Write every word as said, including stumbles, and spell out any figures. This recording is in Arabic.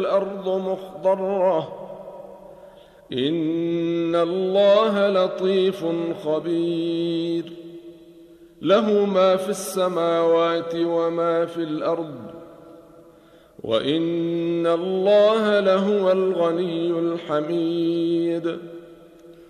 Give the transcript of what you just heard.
الأرض مخضرة إن الله لطيف خبير له ما في السماوات وما في الأرض وإن الله لهو الغني الحميد